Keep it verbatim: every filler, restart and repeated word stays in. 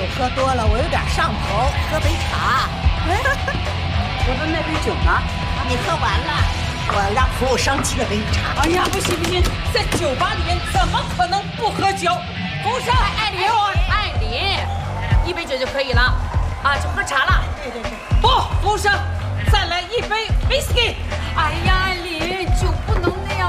酒喝多了，我有点上头，喝杯茶。 我的那杯酒呢？ 你喝完了，我让服务生沏了杯茶。 哎呀，不行不行，在酒吧里面怎么可能不喝酒？服务生，艾琳，艾琳，一杯酒就可以了，啊，就喝茶了。 对对对。 不，服务生，再来一杯 whisky。哎呀，艾琳，酒不能